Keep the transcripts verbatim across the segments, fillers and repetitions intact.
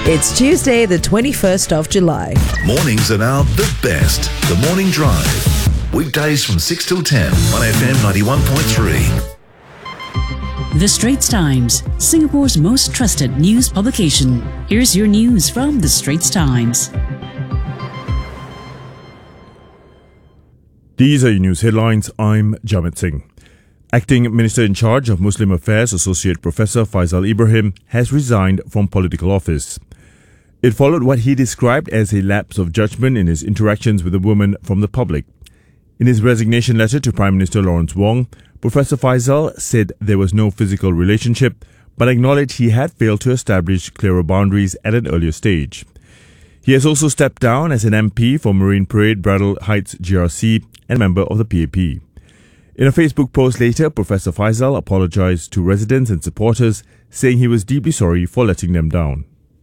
It's Tuesday, the twenty-first of July. Mornings are now the best. The Morning Drive. Weekdays from six till ten on F M ninety-one point three. The Straits Times, Singapore's most trusted news publication. Here's your news from The Straits Times. These are your news headlines. I'm Jamit Singh. Acting Minister in charge of Muslim Affairs, Associate Professor Faisal Ibrahim, has resigned from political office. It followed what he described as a lapse of judgment in his interactions with a woman from the public. In his resignation letter to Prime Minister Lawrence Wong, Professor Faisal said there was no physical relationship, but acknowledged he had failed to establish clearer boundaries at an earlier stage. He has also stepped down as an M P for Marine Parade Braddell Heights G R C and member of the P A P. In a Facebook post later, Professor Faisal apologized to residents and supporters, saying he was deeply sorry for letting them down.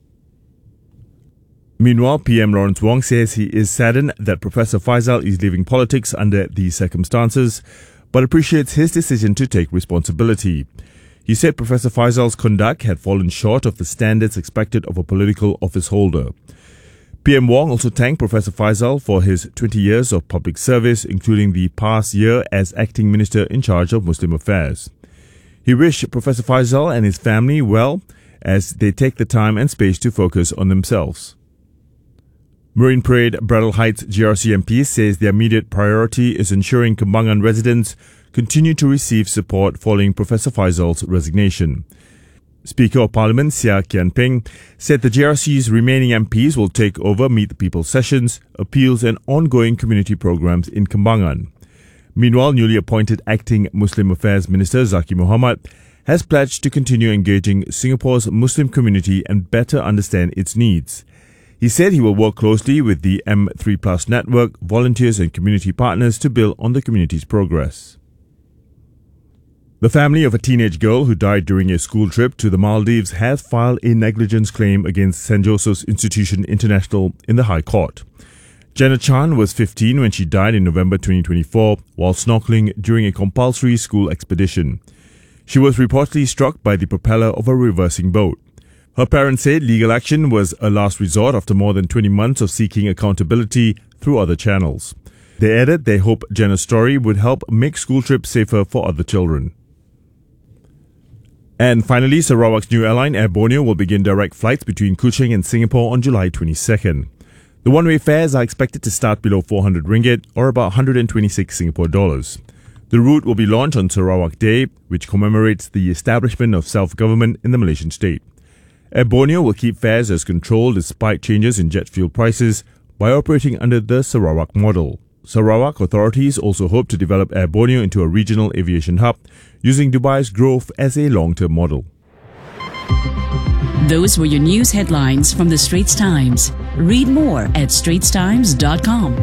Meanwhile, P M Lawrence Wong says he is saddened that Professor Faisal is leaving politics under these circumstances, but appreciates his decision to take responsibility. He said Professor Faisal's conduct had fallen short of the standards expected of a political office holder. P M Wong also thanked Professor Faisal for his twenty years of public service, including the past year as acting minister in charge of Muslim affairs. He wished Professor Faisal and his family well as they take the time and space to focus on themselves. Marine Parade Braddell Heights G R C M P says their immediate priority is ensuring Kembangan residents continue to receive support following Professor Faisal's resignation. Speaker of Parliament Seah Kian Peng said the G R C's remaining M Ps will take over Meet the People sessions, appeals and ongoing community programs in Kembangan. Meanwhile, newly appointed Acting Muslim Affairs Minister Zaki Mohamad has pledged to continue engaging Singapore's Muslim community and better understand its needs. He said he will work closely with the M three plus network, volunteers and community partners to build on the community's progress. The family of a teenage girl who died during a school trip to the Maldives has filed a negligence claim against Saint Joseph's Institution International in the High Court. Jenna Chan was fifteen when she died in November twenty twenty-four while snorkeling during a compulsory school expedition. She was reportedly struck by the propeller of a reversing boat. Her parents said legal action was a last resort after more than twenty months of seeking accountability through other channels. They added they hope Jenna's story would help make school trips safer for other children. And finally, Sarawak's new airline Air Borneo will begin direct flights between Kuching and Singapore on July twenty-second. The one-way fares are expected to start below four hundred ringgit or about one hundred twenty-six Singapore dollars. The route will be launched on Sarawak Day, which commemorates the establishment of self-government in the Malaysian state. Air Borneo will keep fares as controlled despite changes in jet fuel prices by operating under the Sarawak model. Sarawak authorities also hope to develop Air Borneo into a regional aviation hub, using Dubai's growth as a long-term model. Those were your news headlines from The Straits Times. Read more at straits times dot com.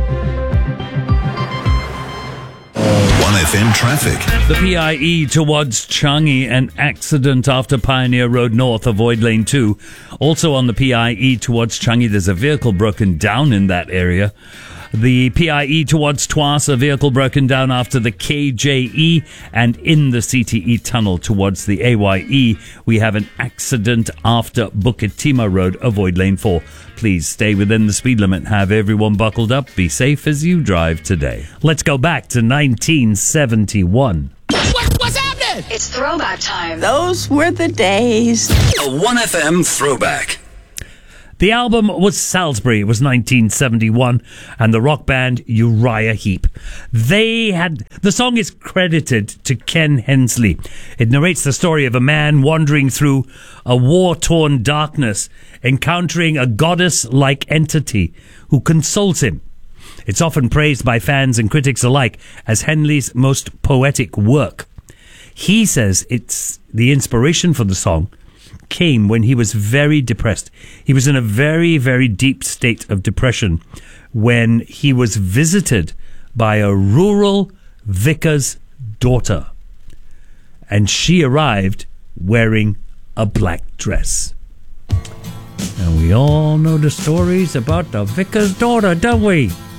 one F M traffic. The P I E towards Changi, an accident after Pioneer Road North, avoid lane two. Also on the P I E towards Changi, there's a vehicle broken down in that area. The P I E towards Tuas, a vehicle broken down after the K J E, and in the C T E tunnel towards the A Y E, we have an accident after Bukit Timah Road, avoid lane four. Please stay within the speed limit. Have everyone buckled up. Be safe as you drive today. Let's go back to nineteen seventy-one. What, what's happening? It's throwback time. Those were the days. A one F M throwback. The album was Salisbury. It was nineteen seventy-one, and the rock band Uriah Heep. They had the song is credited to Ken Hensley. It narrates the story of a man wandering through a war-torn darkness, encountering a goddess-like entity who consoles him. It's often praised by fans and critics alike as Henley's most poetic work. He says it's the inspiration for the song came when he was very depressed. He was in a very, very deep state of depression when he was visited by a rural vicar's daughter. And she arrived wearing a black dress. And we all know the stories about the vicar's daughter, don't we?